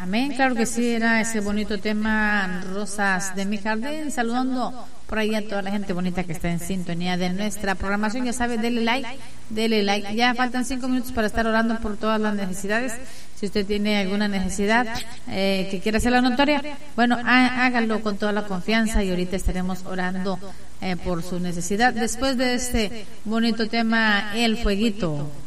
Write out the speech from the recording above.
Amén, claro que sí, era ese bonito tema, Rosas de mi jardín, saludando por ahí a toda la gente bonita que está en sintonía de nuestra programación. Ya sabe, dele like, ya faltan 5 minutos para estar orando por todas las necesidades. Si usted tiene alguna necesidad que quiera hacerla notoria, bueno, hágalo con toda la confianza y ahorita estaremos orando por su necesidad. Después de este bonito tema, El Fueguito.